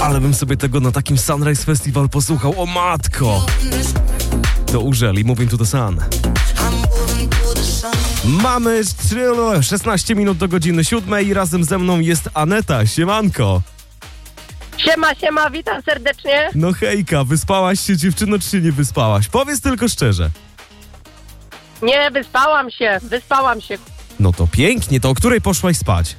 Ale bym sobie tego na takim Sunrise Festival posłuchał. O matko! To Urzeli, Moving to the Sun. Mamy 16 minut do godziny 7 i razem ze mną jest Aneta. Siemanko. Siema, witam serdecznie. No hejka, wyspałaś się dziewczyno, czy się nie wyspałaś? Powiedz tylko szczerze. Nie, wyspałam się. No to pięknie, to o której poszłaś spać?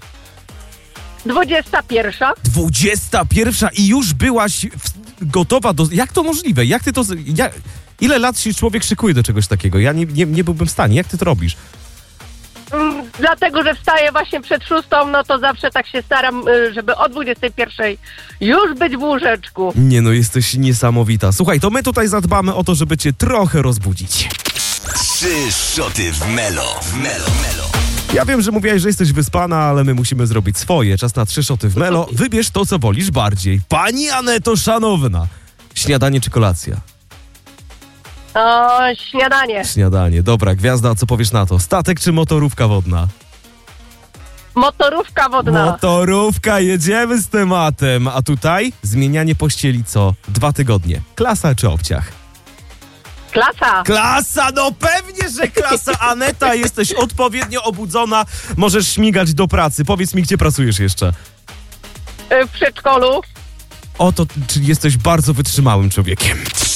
21. 21 i już byłaś gotowa do... Jak to możliwe? Jak ty to... Ile lat się człowiek szykuje do czegoś takiego? Ja nie byłbym w stanie. Jak ty to robisz? Dlatego, że wstaję właśnie przed 6, no to zawsze tak się staram, żeby o 21 już być w łóżeczku. Nie no, jesteś niesamowita. Słuchaj, to my tutaj zadbamy o to, żeby cię trochę rozbudzić. 3 szoty w Melo. Ja wiem, że mówiłaś, że jesteś wyspana, ale my musimy zrobić swoje. Czas na 3 szoty w Melo. Wybierz to, co wolisz bardziej. Pani Aneto szanowna. Śniadanie czy kolacja? O, śniadanie. Śniadanie. Dobra, Gwiazda, co powiesz na to? Statek czy motorówka wodna? Motorówka wodna. Motorówka, jedziemy z tematem. A tutaj zmienianie pościeli co 2 tygodnie. Klasa czy obciach? Klasa. Klasa, no pewnie, że klasa. Aneta, jesteś odpowiednio obudzona. Możesz śmigać do pracy. Powiedz mi, gdzie pracujesz jeszcze? W przedszkolu. Oto, czyli jesteś bardzo wytrzymałym człowiekiem.